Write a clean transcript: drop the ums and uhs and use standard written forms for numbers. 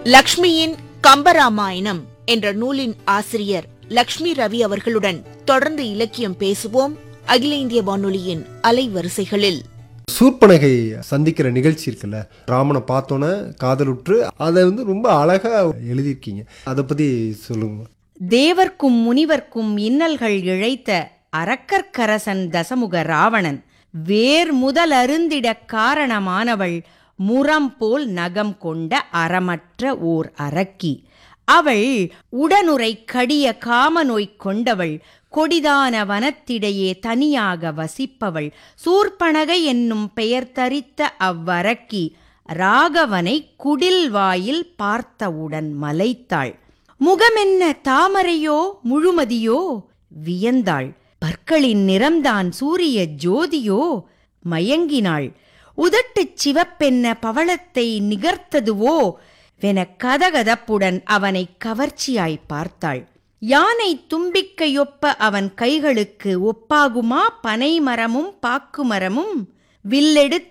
லக்ஷ்மியின் கம்பராமாயணம் என்ற நூலின் ஆசிரியர் லக்ஷ்மி ரவி அவர்களுடன் தொடர்ந்து இலக்கியம் பேசுவோம். அகில இந்திய வானொலியின் அலைவரிசைகளில் சூர்பனகை சந்திக்கிற நிகழ்ச்சி இருக்குல்ல, ராமனை பார்த்தோன்னே காதலுற்று அதை ரொம்ப அழகா எழுதியிருக்கீங்க. அதை பத்தி சொல்லுங்க. தேவர்க்கும் முனிவர்க்கும் இன்னல்கள் இழைத்த அரக்கர்க்கரசன் தசமுக ராவணன் வேர் முதல் அருந்திட காரணமானவள் முரம் போல் நகம் கொண்ட அறமற்ற ஓர் அரக்கி. அவள் உடனுரை கடிய காமநோய் கொண்டவள், கொடிதான வனத்திடையே தனியாக வசிப்பவள். சூர்பனகை என்னும் பெயர் தரித்த அவ்வரக்கி ராகவனை குடில் வாயில் பார்த்தவுடன் மலைத்தாள். முகமென்ன தாமரையோ முழுமதியோ வியந்தாள். பற்களின் நிறம்தான் சூரிய ஜோதியோ மயங்கினாள். உதட்டுச் சிவப்பென்ன பவளத்தை நிகர்த்ததுவோ வென கதகதப்புடன் அவனை கவர்ச்சியாய் பார்த்தாள். யானை தும்பிக்கையொப்ப அவன் கைகளுக்கு ஒப்பாகுமா பனை மரமும் பாக்கு மரமும்? வில்லெடுத்த